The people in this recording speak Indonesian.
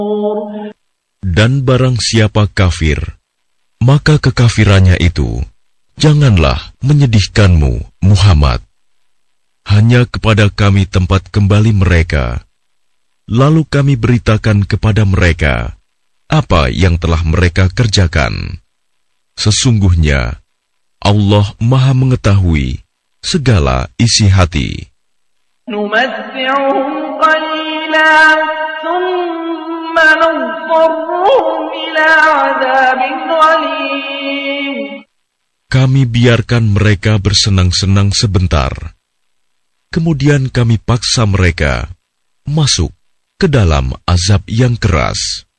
Dan barang siapa kafir, maka kekafirannya itu janganlah menyedihkanmu, Muhammad. Hanya kepada kami tempat kembali mereka. Lalu kami beritakan kepada mereka apa yang telah mereka kerjakan. Sesungguhnya Allah Maha Mengetahui segala isi hati. نمتعهم قليلا ثم نضطرهم إلى عذاب غليظ. Kami biarkan mereka bersenang-senang sebentar. Kemudian kami paksa mereka masuk ke dalam azab yang keras.